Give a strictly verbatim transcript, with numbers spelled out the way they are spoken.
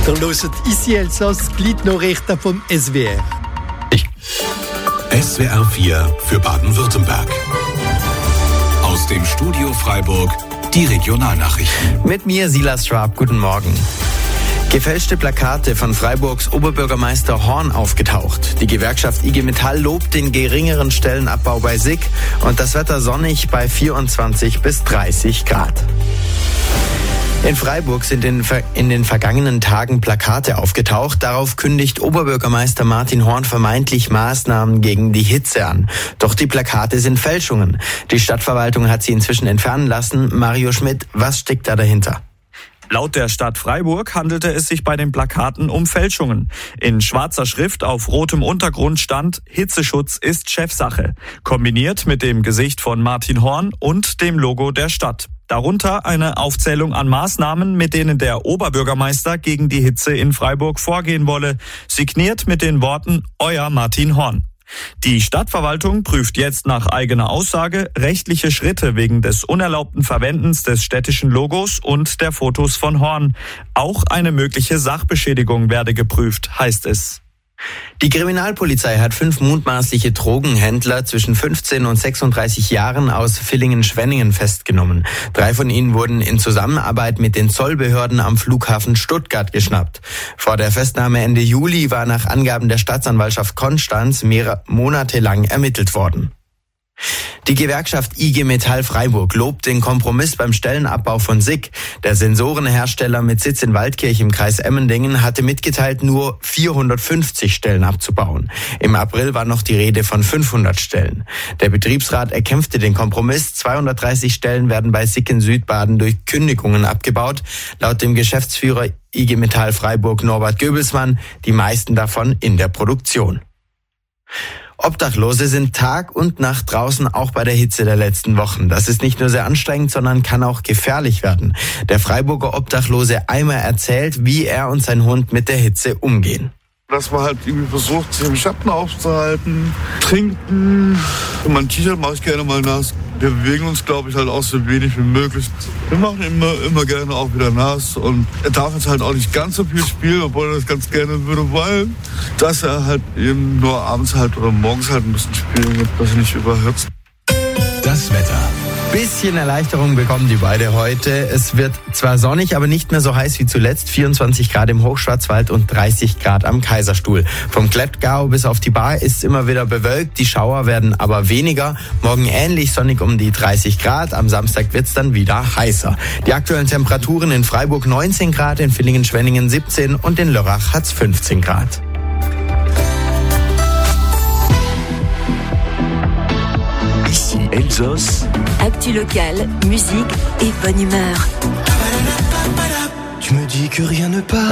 Ihr hört «Ici Elsass», die Gliednachrichten vom S W R. S W R vier für Baden-Württemberg. Aus dem Studio Freiburg die Regionalnachrichten. Mit mir Silas Schwab, guten Morgen. Gefälschte Plakate von Freiburgs Oberbürgermeister Horn aufgetaucht. Die Gewerkschaft I G Metall lobt den geringeren Stellenabbau bei S I G und das Wetter sonnig bei vierundzwanzig bis dreißig Grad. In Freiburg sind in, in den vergangenen Tagen Plakate aufgetaucht. Darauf kündigt Oberbürgermeister Martin Horn vermeintlich Maßnahmen gegen die Hitze an. Doch die Plakate sind Fälschungen. Die Stadtverwaltung hat sie inzwischen entfernen lassen. Mario Schmidt, was steckt da dahinter? Laut der Stadt Freiburg handelte es sich bei den Plakaten um Fälschungen. In schwarzer Schrift auf rotem Untergrund stand: Hitzeschutz ist Chefsache, kombiniert mit dem Gesicht von Martin Horn und dem Logo der Stadt. Darunter eine Aufzählung an Maßnahmen, mit denen der Oberbürgermeister gegen die Hitze in Freiburg vorgehen wolle, signiert mit den Worten Euer Martin Horn. Die Stadtverwaltung prüft jetzt nach eigener Aussage rechtliche Schritte wegen des unerlaubten Verwendens des städtischen Logos und der Fotos von Horn. Auch eine mögliche Sachbeschädigung werde geprüft, heißt es. Die Kriminalpolizei hat fünf mutmaßliche Drogenhändler zwischen fünfzehn und sechsunddreißig Jahren aus Villingen-Schwenningen festgenommen. Drei von ihnen wurden in Zusammenarbeit mit den Zollbehörden am Flughafen Stuttgart geschnappt. Vor der Festnahme Ende Juli war nach Angaben der Staatsanwaltschaft Konstanz mehrere Monate lang ermittelt worden. Die Gewerkschaft I G Metall Freiburg lobt den Kompromiss beim Stellenabbau von S I G. Der Sensorenhersteller mit Sitz in Waldkirch im Kreis Emmendingen hatte mitgeteilt, nur vierhundertfünfzig Stellen abzubauen. Im April war noch die Rede von fünfhundert Stellen. Der Betriebsrat erkämpfte den Kompromiss. zweihundertdreißig Stellen werden bei S I G in Südbaden durch Kündigungen abgebaut. Laut dem Geschäftsführer I G Metall Freiburg Norbert Göbelsmann die meisten davon in der Produktion. Obdachlose sind Tag und Nacht draußen, auch bei der Hitze der letzten Wochen. Das ist nicht nur sehr anstrengend, sondern kann auch gefährlich werden. Der Freiburger Obdachlose Eimer erzählt, wie er und sein Hund mit der Hitze umgehen. Dass man halt irgendwie versucht, sich im Schatten aufzuhalten, trinken. Und mein T-Shirt mache ich gerne mal nass. Wir bewegen uns, glaube ich, halt auch so wenig wie möglich. Wir machen immer, immer gerne auch wieder nass. Und er darf jetzt halt auch nicht ganz so viel spielen, obwohl er das ganz gerne würde, weil dass er halt eben nur abends halt oder morgens halt ein bisschen spielen wird, dass er nicht überhitzt. Das Wetter. Bisschen Erleichterung bekommen die beide heute. Es wird zwar sonnig, aber nicht mehr so heiß wie zuletzt. vierundzwanzig Grad im Hochschwarzwald und dreißig Grad am Kaiserstuhl. Vom Klettgau bis auf die Bar ist immer wieder bewölkt. Die Schauer werden aber weniger. Morgen ähnlich sonnig um die dreißig Grad. Am Samstag wird's dann wieder heißer. Die aktuellen Temperaturen in Freiburg neunzehn Grad, in Villingen-Schwenningen siebzehn und in Lörrach hat's fünfzehn Grad. Ici Elsass. Actu locale, musique et bonne humeur. Tu me dis que rien ne part.